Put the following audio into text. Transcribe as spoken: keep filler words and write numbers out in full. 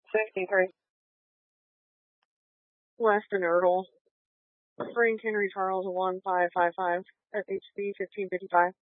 sixty-three. Western Erdel. Frank Henry Charles one five five five. S H C fifteen fifty-five.